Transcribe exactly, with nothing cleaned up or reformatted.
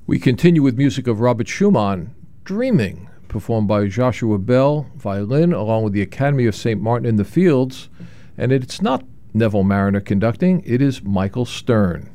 We continue with music of Robert Schumann, Dreaming, performed by Joshua Bell, violin, along with the Academy of Saint Martin in the Fields. And it's not Neville Marriner conducting, it is Michael Stern.